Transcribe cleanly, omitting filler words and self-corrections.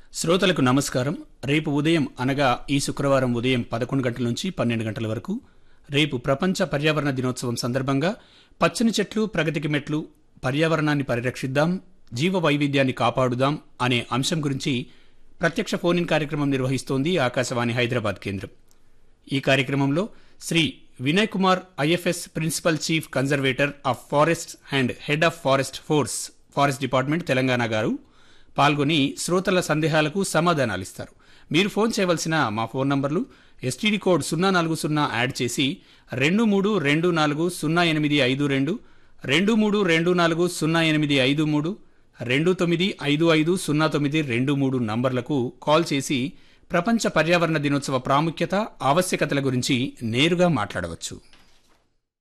శ్రోతలకు నమస్కారం. రేపు ఉదయం అనగా ఈ శుక్రవారం ఉదయం 11 గంటల నుంచి 12 గంటల వరకు రేపు ప్రపంచ పర్యావరణ దినోత్సవం సందర్భంగా పచ్చని చెట్లు ప్రగతికి మెట్లు, పర్యావరణాన్ని పరిరక్షిద్దాం, జీవ వైవిధ్యాన్ని కాపాడుదాం అనే అంశం గురించి ప్రత్యక్ష ఫోన్ ఇన్ కార్యక్రమం నిర్వహిస్తోంది ఆకాశవాణి హైదరాబాద్ కేంద్రం. ఈ కార్యక్రమంలో Shri Vinay Kumar IFS principal chief conservator of forest and head of forest force forest department Telangana గారు పాల్గొని శ్రోతల సందేహాలకు సమాధానాలిస్తారు. మీరు ఫోన్ చేయవలసిన మా ఫోన్ నంబర్లు ఎస్టీడీ కోడ్ 040 యాడ్ చేసి 23240852, 23240853, 29550923 నంబర్లకు కాల్ చేసి ప్రపంచ పర్యావరణ దినోత్సవ ప్రాముఖ్యత, ఆవశ్యకతల గురించి నేరుగా మాట్లాడవచ్చు.